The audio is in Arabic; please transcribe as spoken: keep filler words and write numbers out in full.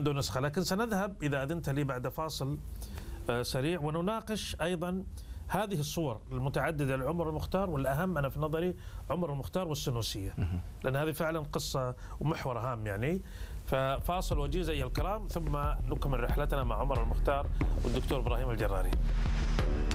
عنده نسخة. لكن سنذهب إذا أذنت لي بعد فاصل سريع ونناقش أيضا هذه الصور المتعددة لعمر المختار، والأهم أنا في نظري عمر المختار والسنوسية، لأن هذه فعلا قصة ومحور هام يعني. ففاصل وجيز أيها الكرام، ثم نكمل رحلتنا مع عمر المختار والدكتور إبراهيم الجراري.